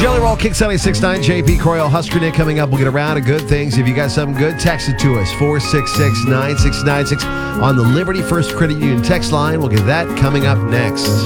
Jelly Roll Kicks 96.9. JP Coryell Husker Nick coming up. We'll get around to good things. If you got something good, text it to us. 466-9696 on the Liberty First Credit Union text line. We'll get that coming up next.